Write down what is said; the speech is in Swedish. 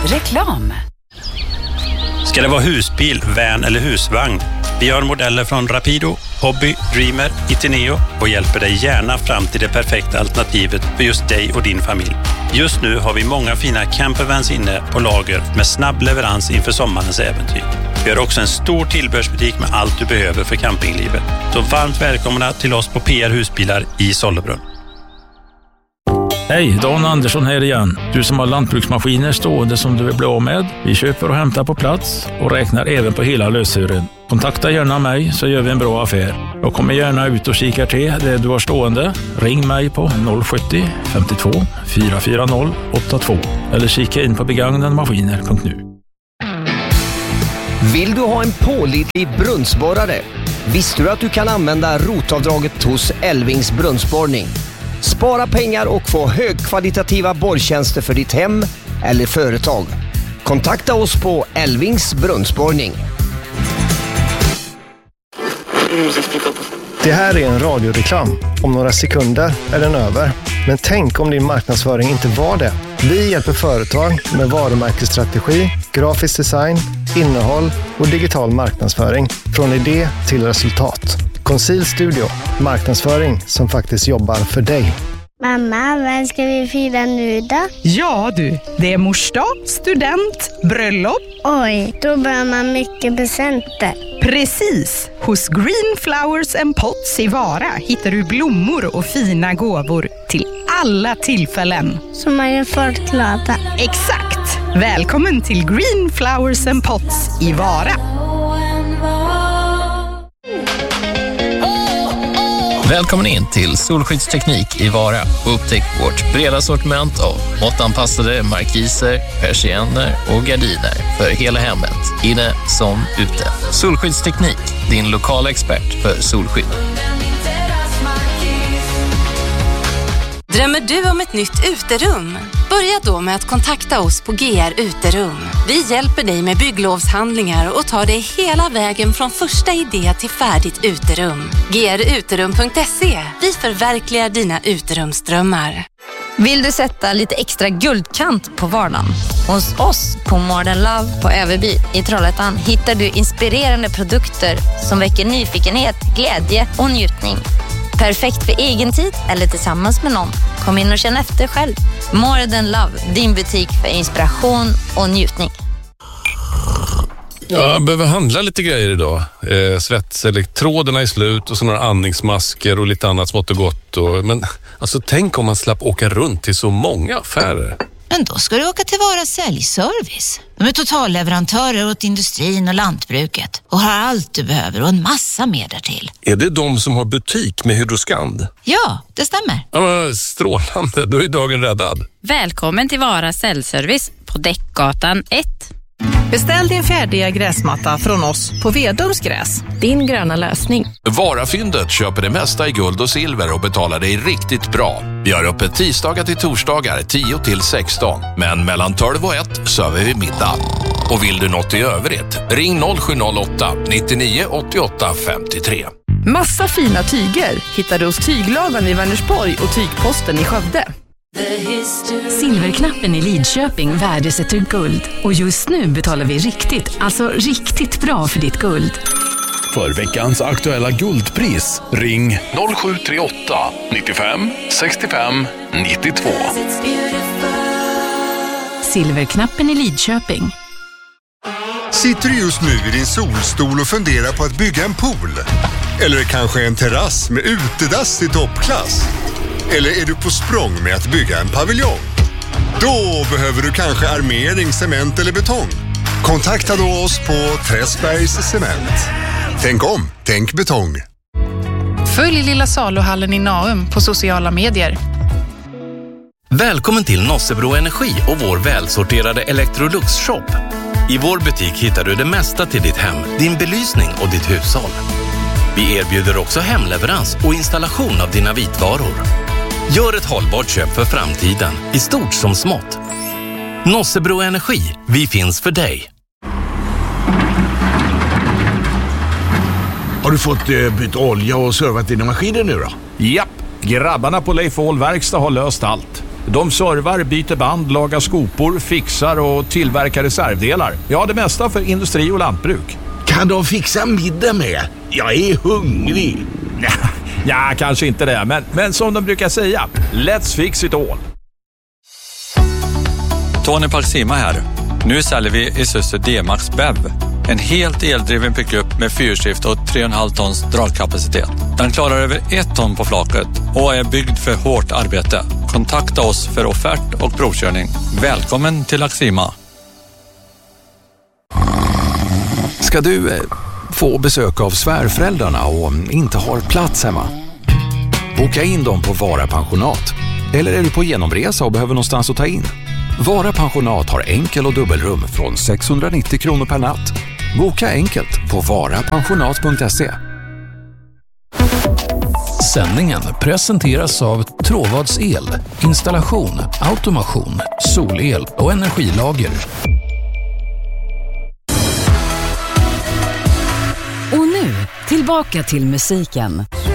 Reklam. Ska det vara husbil, van eller husvagn? Vi har modeller från Rapido, Hobby, Dreamer, Itineo och hjälper dig gärna fram till det perfekta alternativet för just dig och din familj. Just nu har vi många fina campervans inne på lager med snabb leverans inför sommarens äventyr. Vi har också en stor tillbehörsbutik med allt du behöver för campinglivet. Så varmt välkomna till oss på PR Husbilar i Sollebrunn. Hej, Dan Andersson här igen. Du som har lantbruksmaskiner stående som du vill bli av med. Vi köper och hämtar på plats och räknar även på hela lösören. Kontakta gärna mig så gör vi en bra affär. Jag kommer gärna ut och kikar till det du har stående. Ring mig på 070 52 440 82 eller kika in på begagnademaskiner.nu. Vill du ha en pålitlig brunnsborrare? Visste du att du kan använda rotavdraget hos Elvings brunnsborrning? Spara pengar och få högkvalitativa borrtjänster för ditt hem eller företag. Kontakta oss på Elvings brunnsborrning. Det här är en radioreklam. Om några sekunder är den över. Men tänk om din marknadsföring inte var det. Vi hjälper företag med varumärkesstrategi, grafisk design, innehåll och digital marknadsföring. Från idé till resultat. Conceal Studio. Marknadsföring som faktiskt jobbar för dig. Mamma, vad ska vi fira nu då? Ja du, det är morsdag, student, bröllop. Oj, då behöver man mycket presenter. Precis! Hos Green Flowers and Pots i Vara hittar du blommor och fina gåvor till alla tillfällen. Så man gör folk glada. Exakt! Välkommen till Green Flowers and Pots i Vara. Välkommen in till Solskyddsteknik i Vara och upptäck vårt breda sortiment av måttanpassade markiser, persienner och gardiner för hela hemmet, inne som ute. Solskyddsteknik, din lokala expert för solskydd. Drömmer du om ett nytt uterum? Börja då med att kontakta oss på GR Uterum. Vi hjälper dig med bygglovshandlingar och tar dig hela vägen från första idé till färdigt uterum. gruterum.se. Vi förverkligar dina uterumsdrömmar. Vill du sätta lite extra guldkant på vardagen? Hos oss på Modern Love på Överby i Trollhättan hittar du inspirerande produkter som väcker nyfikenhet, glädje och njutning. Perfekt för egen tid eller tillsammans med någon. Kom in och känn efter själv. Modern Love, din butik för inspiration och njutning. Jag behöver handla lite grejer idag. Svetselektroderna är slut och så några andningsmasker och lite annat smått och gott. Men alltså, tänk om man slapp åka runt till så många affärer. Men då ska du åka till Vara Säljservice. De är totalleverantörer åt industrin och lantbruket och har allt du behöver och en massa mer därtill. Är det de som har butik med Hydroskand? Ja, det stämmer. Ja, men strålande, då är dagen räddad. Välkommen till Vara Säljservice på Däckgatan 1. Beställ din färdiga gräsmatta från oss på Vedums gräs. Din gröna lösning. Varafyndet köper det mesta i guld och silver och betalar dig riktigt bra. Vi har öppet tisdagar till torsdagar 10 till 16. Men mellan 12 och 1 söver vi middag. Och vill du något i övrigt, ring 0708 99 88 53. Massa fina tyger hittar du hos Tyglagan i Vänersborg och Tygposten i Skövde. Silverknappen i Lidköping värdesätter guld. Och just nu betalar vi riktigt bra för ditt guld. För veckans aktuella guldpris, ring 0738 95 65 92. Silverknappen i Lidköping. Sitter du just nu i din solstol och funderar på att bygga en pool? Eller kanske en terrass med utedass i toppklass? Eller är du på språng med att bygga en paviljong? Då behöver du kanske armering, cement eller betong. Kontakta då oss på Träsbergs Cement. Tänk om, tänk betong. Följ Lilla Saluhallen i Naum på sociala medier. Välkommen till Nossebro Energi och vår välsorterade Electrolux-shop. I vår butik hittar du det mesta till ditt hem, din belysning och ditt hushåll. Vi erbjuder också hemleverans och installation av dina vitvaror. Gör ett hållbart köp för framtiden, i stort som smått. Nossebro Energi, vi finns för dig. Har du fått bytt olja och servat dina maskiner nu då? Japp, grabbarna på Leif Åhl Verkstad har löst allt. De servar, byter band, lagar skopor, fixar och tillverkar reservdelar. Ja, det mesta för industri och lantbruk. Kan de fixa middag med? Jag är hungrig. Ja, kanske inte det, men som de brukar säga, let's fix it all. Tony Paxima här. Nu säljer vi Isuzu D-Max BEV. En helt eldriven pickup med fyrskift och 3,5 tons dragkapacitet. Den klarar över 1 ton på flaket och är byggd för hårt arbete. Kontakta oss för offert och provkörning. Välkommen till Axima. Ska du få besök av svärföräldrarna och inte har plats hemma? Boka in dem på Vara Pensionat. Eller är du på genomresa och behöver någonstans att ta in? Vara Pensionat har enkel- och dubbelrum från 690 kronor per natt. Boka enkelt på varapensionat.se. Sändningen presenteras av Tråvads el, installation, automation, solel och energilager. Och nu, tillbaka till musiken.